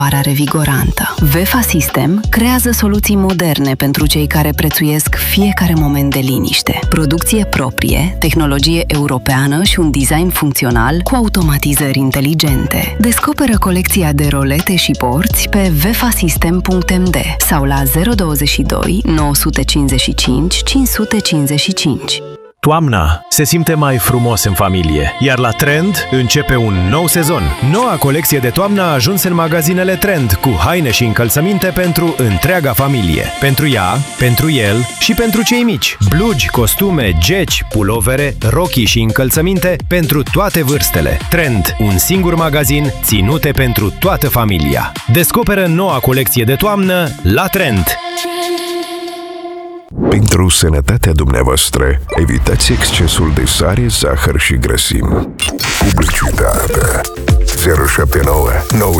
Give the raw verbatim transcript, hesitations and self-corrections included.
revigorantă. Vefa System creează soluții moderne pentru cei care prețuiesc fiecare moment de liniște. Producție proprie, tehnologie europeană și un design funcțional cu automatizări inteligente. Descoperă colecția de rolete și porți pe vefasystem punct m d sau la zero douăzeci și doi nouă cincizeci și cinci cinci cincizeci și cinci. Toamna se simte mai frumos în familie, iar la Trend începe un nou sezon. Noua colecție de toamnă a ajuns în magazinele Trend, cu haine și încălțăminte pentru întreaga familie. Pentru ea, pentru el și pentru cei mici. Blugi, costume, geci, pulovere, rochii și încălțăminte pentru toate vârstele. Trend, un singur magazin, ținute pentru toată familia. Descoperă noua colecție de toamnă la Trend. Pentru sănătatea dumneavoastră, evitați excesul de sare, zahăr și grăsimi. Publicitate. zero șapte nouă nouă